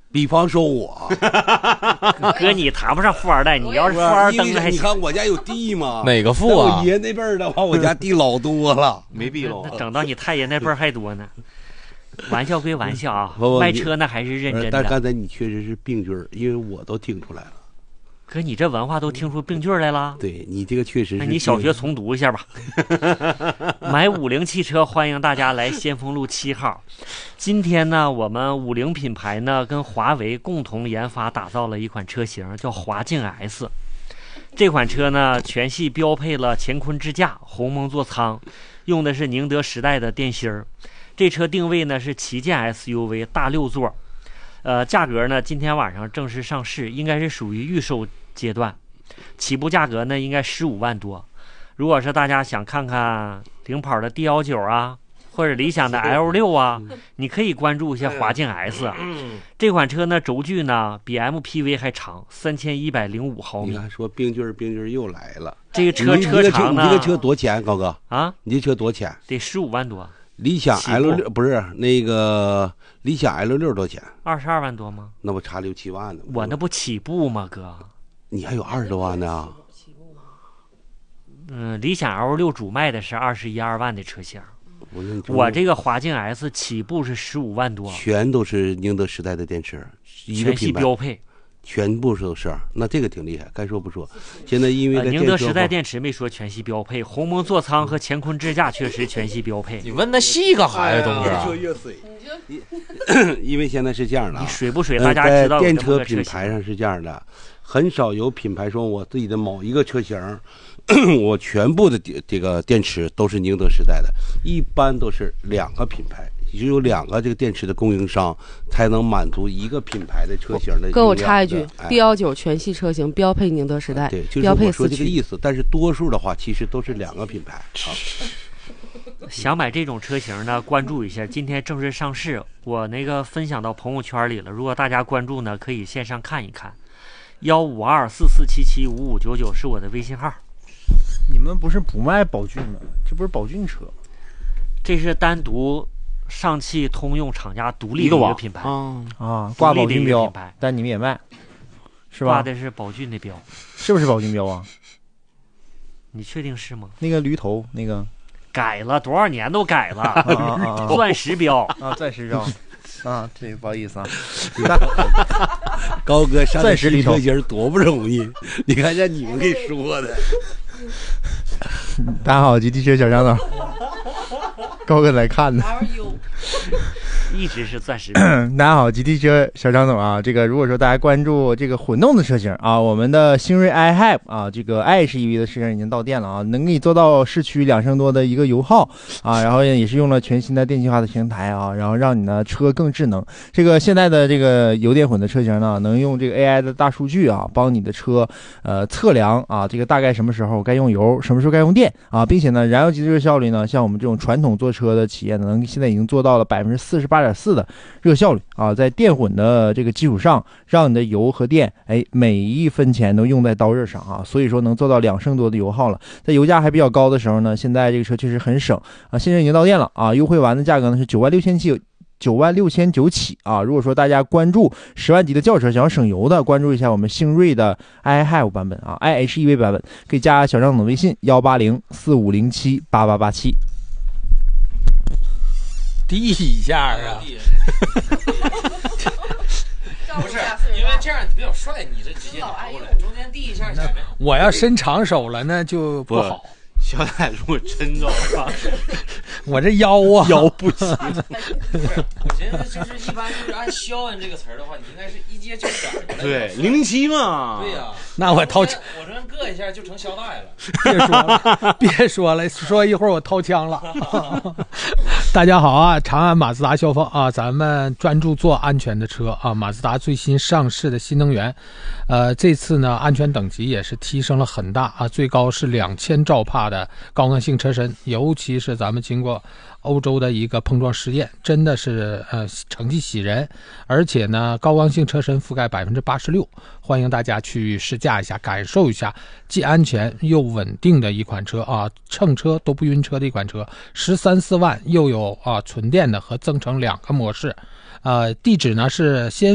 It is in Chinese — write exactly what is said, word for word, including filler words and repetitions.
比方说我哥，你谈不上富二代，你要是富二代还行。 你看我家有地吗？ 哪个富啊？ 我爷那辈儿的话，我家地老多了，没地了。 整到你太爷那辈儿还多呢。玩笑归玩笑啊， 不不卖车那还是认真的。 但刚才你确实是病句，因为我都听出来了。 哥，你这文化都听出病句来了？ 对，你这个确实是。 那你小学重读一下吧。买五菱汽车，欢迎大家来先锋路七号。今天呢，我们五菱品牌呢跟华为共同研发打造了一款车型，叫华境 S。这款车呢，全系标配了乾坤支架、鸿蒙座舱，用的是宁德时代的电芯儿。这车定位呢是旗舰 S U V 大六座。呃，价格呢，今天晚上正式上市，应该是属于预售阶段，起步价格呢应该十五万多。如果是大家想看看领跑的 D 一九啊，或者理想的 L 六啊，你可以关注一下华境 S。这款车呢，轴距呢比 M P V 还长，三千一百零五毫米。 你看，说病句病句又来了。 这个车车长呢？ 你这个车多钱，高哥？ 啊， 你这车多钱？ 得十五万多。 理想 L 六不是那个理想 L 六多钱？ 二十二万多吗？ 那不差六七万呢？ 我那不起步吗，哥？ 你还有二十多万呢？ 嗯，理想 L 六主卖的是二十一二万的车型， 我, 我这个华境 S 起步是十五万多， 全都是宁德时代的电池，一个全系标配。 全部都是，那这个挺厉害，该说不说。现在因为、呃、 宁德时代电池没说全系标配，鸿蒙座舱和乾坤支架确实全系标配。 你问那细干啥呀，东哥？ 越说越水。因为现在是这样的， 你水不水？大家知道。 在电车品牌上是这样的，很少有品牌说我自己的某一个车型，我全部的这个电池都是宁德时代的，一般都是两个品牌。只有两个这个电池的供应商才能满足一个品牌的车型的。 跟我插一句 ，D 一九全系车型标配宁德时代， 对，就是标配说这个意思。但是多数的话，其实都是两个品牌。啊、 想买这种车型呢，关注一下，今天正式上市，我那个分享到朋友圈里了。如果大家关注呢，可以线上看一看。幺五二四四七七五五九九是我的微信号。 你们不是不卖宝骏吗？这不是宝骏车， 这是单独。上汽通用厂家独立的一个品牌啊啊，挂宝骏标，但你们也卖，是吧？ 挂的是宝骏的标， 是不是宝骏标啊？ 你确定是吗？ 那个驴头那个改了多少年都改了， 啊啊啊钻石标啊，钻石标啊，这不好意思啊。 高哥上钻石驴头型多不容易，你看让你们给说的。 大家好，吉 T 车小张总。高哥来看呢， 一直是钻石。 大家好，吉 T 车小张总啊，这个如果说大家关注这个混动的车型啊，我们的星瑞 i H Y 啊，这个 i H E V 的车型已经到店了啊，能给你做到市区两升多的一个油耗啊，然后也是用了全新的电气化的平台啊，然后让你的车更智能。这个现在的这个油电混的车型呢，能用这个 A I 的大数据啊，帮你的车呃测量啊，这个大概什么时候该用油，什么时候该用电啊，并且呢，燃油机的热效率呢，像我们这种传统做车的企业呢，能现在已经做到了百分之四十八点四的热效率啊，在电混的这个基础上，让你的油和电，哎，每一分钱都用在刀刃上啊，所以说能做到两升多的油耗了。在油价还比较高的时候呢，现在这个车确实很省啊，现在已经到店了啊，优惠完的价格呢是九万六千七。九万六千九起啊！如果说大家关注十万级的轿车，想要省油的，关注一下我们星瑞的 i H Y 版本啊 ，I H E V 版本，可以加小张总微信幺八零四五零七八八八七。 第一下啊！ 不是，因为这样比较帅，你这直接拿过来，中间递一下。 我要伸长手了呢就不好。 小奶如果真着了， 我这腰啊腰不行。 我觉得就是一般就是按肖恩这个词儿的话，你应该是一接就闪过来。 对，零零七嘛。 对呀、啊， 那我掏，我这硌一下就成肖大爷了。 别说了，别说了，说一会儿我掏枪了。大家好啊，长安马自达消防啊，咱们专注做安全的车啊，马自达最新上市的新能源，呃，这次呢安全等级也是提升了很大啊，最高是两千兆帕的高刚性车身，尤其是咱们经过欧洲的一个碰撞实验，真的是呃成绩喜人，而且呢高刚性车身覆盖百分之八十六，欢迎大家去试驾一下，感受一下既安全又稳定的一款车啊，乘车都不晕车的一款车，十三四万又有啊纯电的和增程两个模式，呃，地址呢是先。